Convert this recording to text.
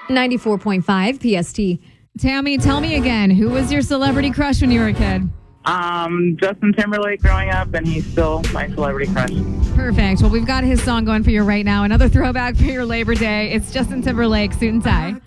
94.5 PST. Tammy, tell me again, who was your celebrity crush when you were a kid? Justin Timberlake growing up, and he's still my celebrity crush. Perfect. Well, we've got his song going for you right now. Another throwback for your Labor Day. It's Justin Timberlake, Suit and Tie.